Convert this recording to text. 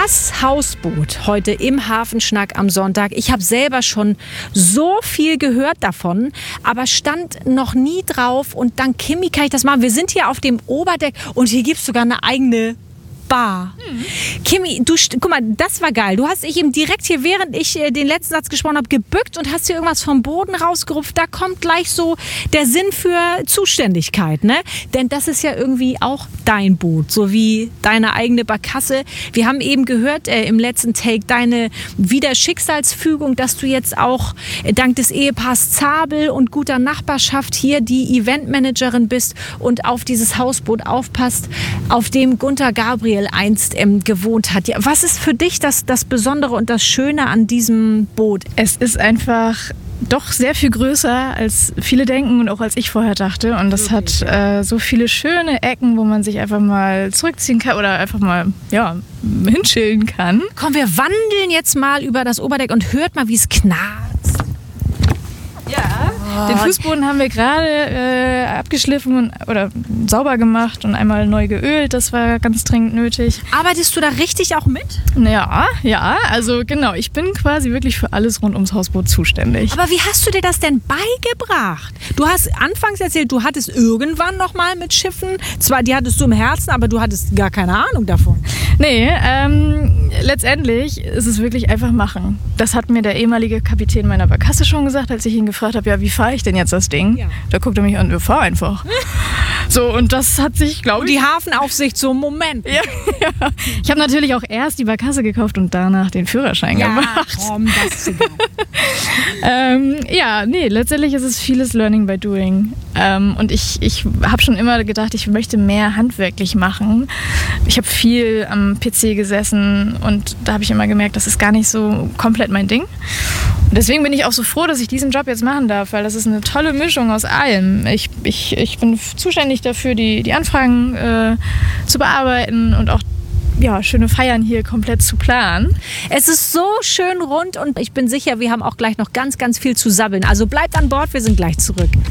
Das Hausboot heute im Hafenschnack am Sonntag. Ich habe selber schon so viel gehört davon, aber stand noch nie drauf. Und dank Kimi kann ich das machen. Wir sind hier auf dem Oberdeck und hier gibt es sogar eine eigene Bar. Kimi, guck mal, das war geil. Du hast dich eben direkt hier, während ich den letzten Satz gesprochen habe, gebückt und hast hier irgendwas vom Boden rausgerupft. Da kommt gleich so der Sinn für Zuständigkeit, ne? Denn das ist ja irgendwie auch dein Boot, so wie deine eigene Barkasse. Wir haben eben gehört im letzten Take deine Schicksalsfügung, dass du jetzt auch dank des Ehepaars Zabel und guter Nachbarschaft hier die Eventmanagerin bist und auf dieses Hausboot aufpasst, auf dem Gunther Gabriel einst gewohnt hat. Ja, was ist für dich das Besondere und das Schöne an diesem Boot? Es ist einfach doch sehr viel größer, als viele denken und auch als ich vorher dachte. Und das hat so viele schöne Ecken, wo man sich einfach mal zurückziehen kann oder einfach mal hinchillen kann. Komm, wir wandeln jetzt mal über das Oberdeck und hört mal, wie es knarzt. Ja, den Fußboden haben wir gerade abgeschliffen oder sauber gemacht und einmal neu geölt. Das war ganz dringend nötig. Arbeitest du da richtig auch mit? Ja, also genau. Ich bin quasi wirklich für alles rund ums Hausboot zuständig. Aber wie hast du dir das denn beigebracht? Du hast anfangs erzählt, du hattest irgendwann noch mal mit Schiffen, zwar die hattest du im Herzen, aber du hattest gar keine Ahnung davon. Nee, letztendlich ist es wirklich einfach machen. Das hat mir der ehemalige Kapitän meiner Barkasse schon gesagt, als ich ihn gefragt habe, ja, wie fahre ich denn jetzt das Ding? Ja. Da guckt er mich an, fahr einfach. So, und das hat sich, glaube ich... Die Hafenaufsicht so, Moment. Ja. Ich habe natürlich auch erst die Barkasse gekauft und danach den Führerschein gemacht. Komm, das ist egal. Letztendlich ist es vieles Learning by Doing. Und ich habe schon immer gedacht, ich möchte mehr handwerklich machen. Ich habe viel am PC gesessen und da habe ich immer gemerkt, das ist gar nicht so komplett mein Ding. Und deswegen bin ich auch so froh, dass ich diesen Job jetzt machen darf, weil das ist eine tolle Mischung aus allem. Ich bin zuständig dafür, die Anfragen zu bearbeiten und auch schöne Feiern hier komplett zu planen. Es ist so schön rund und ich bin sicher, wir haben auch gleich noch ganz, ganz viel zu sabbeln. Also bleibt an Bord, wir sind gleich zurück.